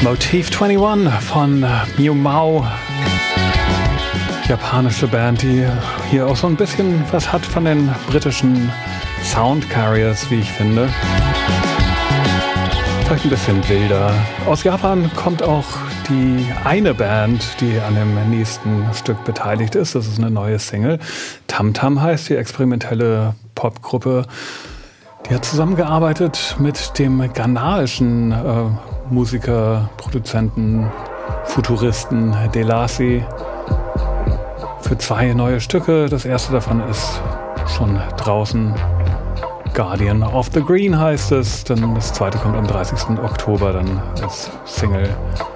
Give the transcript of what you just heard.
Motif 21 von Miu Mau. Japanische Band, die hier auch so ein bisschen was hat von den britischen Sound Carriers, wie ich finde. Vielleicht ein bisschen wilder. Aus Japan kommt auch die eine Band, die an dem nächsten Stück beteiligt ist. Das ist eine neue Single. Tam Tam heißt die experimentelle Popgruppe. Die hat zusammengearbeitet mit dem ghanaischen Musiker, Produzenten, Futuristen Delasi für 2 neue Stücke. Das erste davon ist schon draußen. Guardian of the Green heißt es. Dann das zweite kommt am 30. Oktober dann als Single.